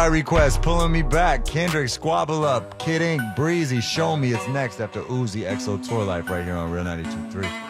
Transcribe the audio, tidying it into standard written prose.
by request, pulling me back. Kendrick, squabble up. Kid Ink, Breezy, show me it's next after Uzi, EXO, Tour Life right here on Real 92.3.